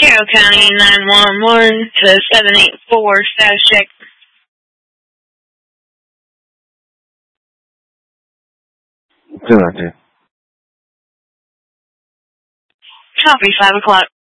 Carroll County 911 to 784, status check. Good idea. Copy, 5 o'clock.